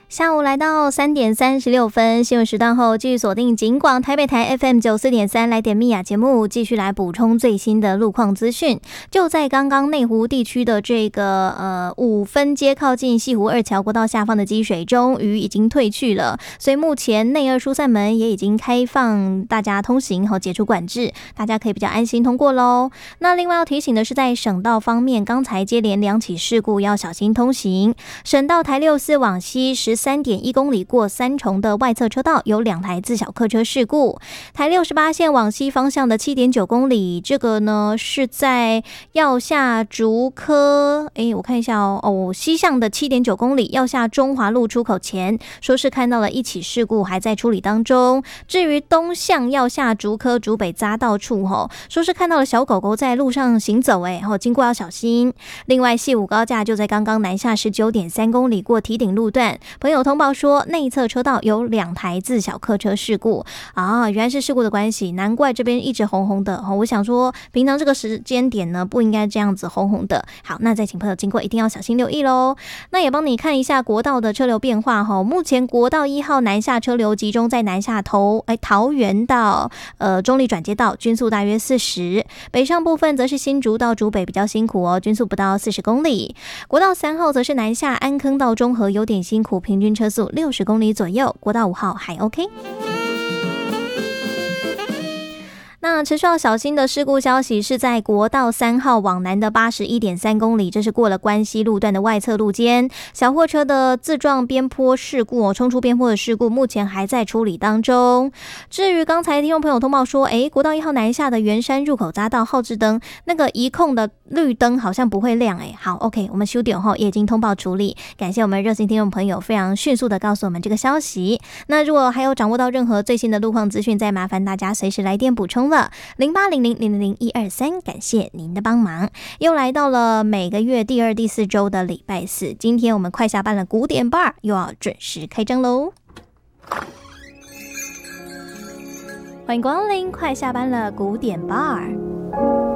下午来到3点36分，新闻时段后继续锁定警广台北台 FM 94.3来点密雅节目，继续来补充最新的路况资讯。就在刚刚内湖地区的这个5分街靠近西湖二桥国道下方的积水终于已经退去了，所以目前内二疏散门也已经开放大家通行和解除管制，大家可以比较安心通过咯。那另外要提醒的是，在省道方面，刚才接连2起事故，要小心通行。省道台64往西13.1公里过三重的外侧车道有2台自小客车事故。台68线往西方向的7.9公里，这个呢是在要下竹科，我看一下西向的7.9公里要下中华路出口前，说是看到了1起事故，还在处理当中。至于东向要下竹科竹北匝道处说是看到了小狗狗在路上行走，经过要小心。另外西武高架就在刚刚南下19.3公里过堤顶路段，朋友通报说内侧车道有2台自小客车事故啊，原来是事故的关系，难怪这边一直红红的。我想说平常这个时间点呢不应该这样子红红的。好，那再请朋友经过一定要小心留意咯。那也帮你看一下国道的车流变化目前国道1号南下车流集中在南下桃园到中立转接道，均速大约40，北上部分则是新竹到竹北比较辛苦均速不到40公里。国道3号则是南下安坑到中和有点辛苦，平均车速60公里左右。国道5号还 OK。那持续要小心的事故消息是在国道3号往南的81.3公里，这是过了关西路段的外侧路肩，小货车的自撞边坡事故冲出边坡的事故目前还在处理当中。至于刚才听众朋友通报说国道1号南下的圆山入口匝道号志灯那个移控的绿灯好像不会亮好 OK， 我们修点后也已经通报处理，感谢我们热心听众朋友非常迅速的告诉我们这个消息。那如果还有掌握到任何最新的路况资讯，再麻烦大家随时来电补充了0800000123，感谢您的帮忙。又来到了每个月第2、第4周的礼拜四，今天我们快下班了古典 bar 又要准时开张喽。欢迎光临快下班了古典 bar。